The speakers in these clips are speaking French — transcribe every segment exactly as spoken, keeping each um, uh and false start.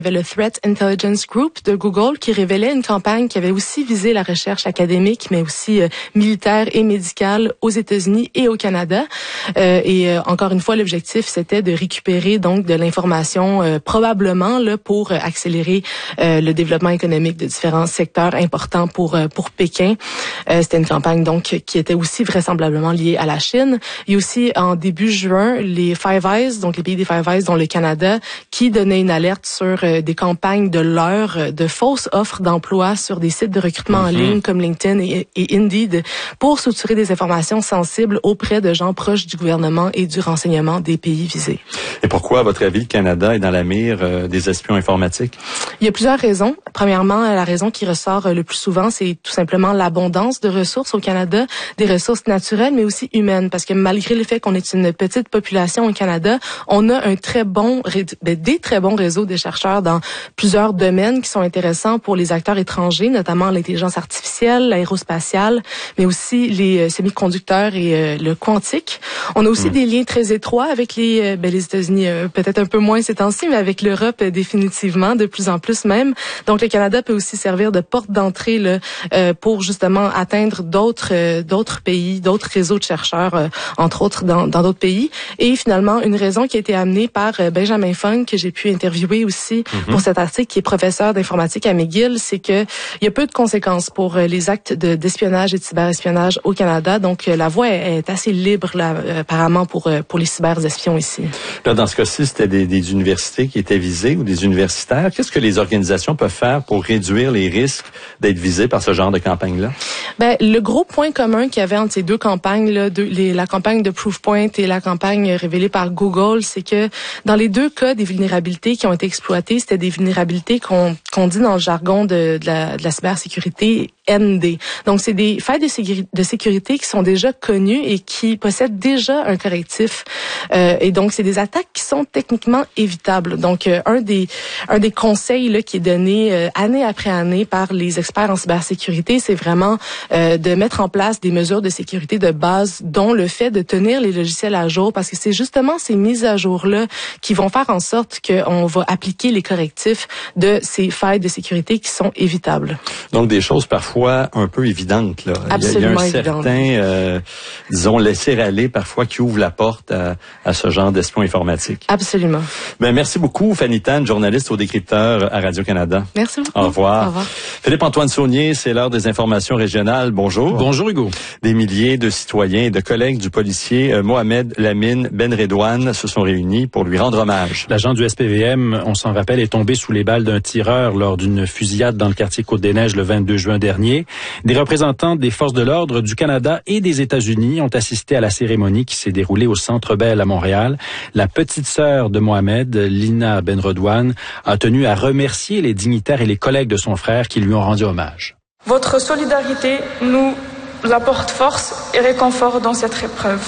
Il y avait le Threat Intelligence Group de Google qui révélait une campagne qui avait aussi visé la recherche académique, mais aussi euh, militaire et médicale aux États-Unis et au Canada. Euh, et euh, encore une fois, l'objectif, c'était de récupérer donc de l'information euh, probablement là pour euh, accélérer euh, le développement économique de différents secteurs importants pour euh, pour Pékin. Euh, c'était une campagne donc qui était aussi vraisemblablement liée à la Chine. Il y a aussi en début juin les Five Eyes, donc les pays des Five Eyes, dont le Canada, qui donnait une alerte sur euh, des campagnes de leurre, de fausses offres d'emploi sur des sites de recrutement mm-hmm. en ligne comme LinkedIn et, et Indeed pour soutirer des informations sensibles auprès de gens proches du gouvernement et du renseignement des pays visés. Et pourquoi, à votre avis, le Canada est dans la mire euh, des espions informatiques? Il y a plusieurs raisons. Premièrement, la raison qui ressort le plus souvent, c'est tout simplement l'abondance de ressources au Canada, des ressources naturelles, mais aussi humaines. Parce que malgré le fait qu'on est une petite population au Canada, on a un très bon, des très bons réseaux de chercheurs dans plusieurs domaines qui sont intéressants pour les acteurs étrangers, notamment l'intelligence artificielle, l'aérospatiale, mais aussi les semi-conducteurs et euh, le quantique. On a aussi mmh. des liens très étroits avec les, euh, ben, les États-Unis, euh, peut-être un peu moins ces temps-ci, mais avec l'Europe euh, définitivement, de plus en plus même. Donc le Canada peut aussi servir de porte d'entrée là, euh, pour justement atteindre d'autres euh, d'autres pays, d'autres réseaux de chercheurs, euh, entre autres dans dans d'autres pays. Et finalement, une raison qui a été amenée par euh, Benjamin Fung, que j'ai pu interviewer aussi mm-hmm. pour cet article, qui est professeur d'informatique à McGill, c'est que il y a peu de conséquences pour euh, les actes de, d'espionnage et de cyberespionnage au Canada. Donc euh, la voie est, est assez libre là, euh, apparemment pour euh, pour les cyberespions ici. Là, dans ce cas-ci, c'était des, des universités qui étaient visées ou des universitaires. Qu'est-ce que les organisations peuvent faire pour réduire les risques d'être visées par ce genre de campagne-là? Ben, le gros point commun qu'il y avait entre ces deux campagnes, là, de, les, la campagne de Proofpoint et la campagne révélée par Google, c'est que dans les deux cas, des vulnérabilités qui ont été exploitées, c'était des vulnérabilités qu'on, qu'on dit dans le jargon de, de, la, de la cybersécurité N D. Donc, c'est des failles de, sécurité, de sécurité qui sont déjà connues et qui possèdent déjà un correctif. Euh, et donc, c'est des attaques qui sont techniquement évitables. Donc, euh, un des un des conseils là, qui est donné euh, année après année par les experts en cybersécurité, c'est vraiment euh, de mettre en place des mesures de sécurité de base, dont le fait de tenir les logiciels à jour, parce que c'est justement ces mises à jour-là qui vont faire en sorte qu'on va appliquer les correctifs de ces failles de sécurité qui sont évitables. Donc, des choses parfois un peu évidentes. Là. Absolument il y a, il y a un évidente. certain, euh, disons, laisser-aller parfois qui ouvre la porte à, à ce genre d'espion informatique. Absolument. Ben, merci beaucoup, Fanny Tan, journaliste au Décrypteur à Radio-Canada. Merci beaucoup. Au revoir. Au revoir. Philippe-Antoine Saunier, c'est l'heure des informations régionales. Bonjour. Bonjour, Hugo. Des milliers de citoyens et de collègues du policier euh, Mohamed Lamine Benredouane se sont réunis pour lui rendre hommage. L'agent du S P V M, on s'en rappelle, est tombé sous les balles d'un tireur lors d'une fusillade dans le quartier Côte-des-Neiges le vingt-deux juin dernier. Des représentants des forces de l'ordre du Canada et des États-Unis ont assisté à la cérémonie qui s'est déroulée au Centre Bell à Montréal. La petite sœur de Mohamed, Lina Benredouane, a tenu à remercier les dignitaires et les collègues de son frère qui lui ont rendu hommage. Votre solidarité nous apporte force et réconfort dans cette épreuve.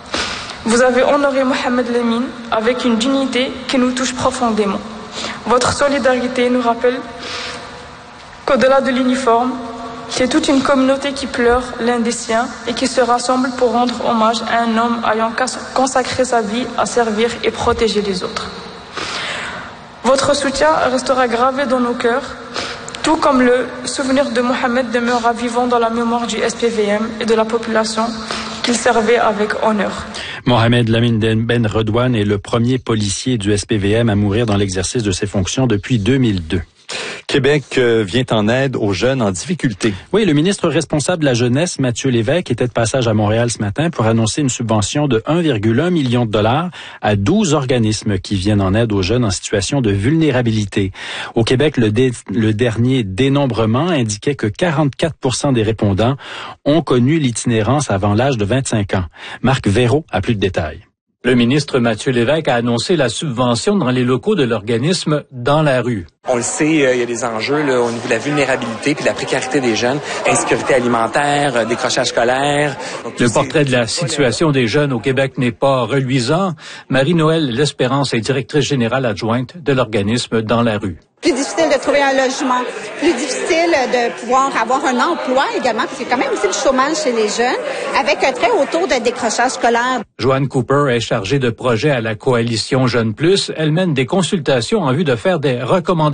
Vous avez honoré Mohamed Lamine avec une dignité qui nous touche profondément. Votre solidarité nous rappelle qu'au-delà de l'uniforme, c'est toute une communauté qui pleure l'un des siens et qui se rassemble pour rendre hommage à un homme ayant consacré sa vie à servir et protéger les autres. Votre soutien restera gravé dans nos cœurs, tout comme le souvenir de Mohamed demeurera vivant dans la mémoire du S P V M et de la population qu'il servait avec honneur. Mohamed Lamine Benredouane est le premier policier du S P V M à mourir dans l'exercice de ses fonctions depuis deux mille deux. Québec euh, vient en aide aux jeunes en difficulté. Oui, le ministre responsable de la jeunesse, Mathieu Lévesque, était de passage à Montréal ce matin pour annoncer une subvention de un virgule un million de dollars à douze organismes qui viennent en aide aux jeunes en situation de vulnérabilité. Au Québec, le, dé- le dernier dénombrement indiquait que quarante-quatre pour cent des répondants ont connu l'itinérance avant l'âge de vingt-cinq ans. Marc Véraud a plus de détails. Le ministre Mathieu Lévesque a annoncé la subvention dans les locaux de l'organisme Dans la rue. On le sait, euh, il y a des enjeux là, au niveau de la vulnérabilité puis de la précarité des jeunes, insécurité alimentaire, euh, décrochage scolaire. Donc, le portrait de la situation des jeunes au Québec n'est pas reluisant. Marie-Noëlle L'Espérance est directrice générale adjointe de l'organisme Dans la rue. Plus difficile de trouver un logement, plus difficile de pouvoir avoir un emploi également, parce qu'il y a quand même aussi le chômage chez les jeunes, avec un très haut taux de décrochage scolaire. Joanne Cooper est chargée de projet à la Coalition Jeunes Plus. Elle mène des consultations en vue de faire des recommandations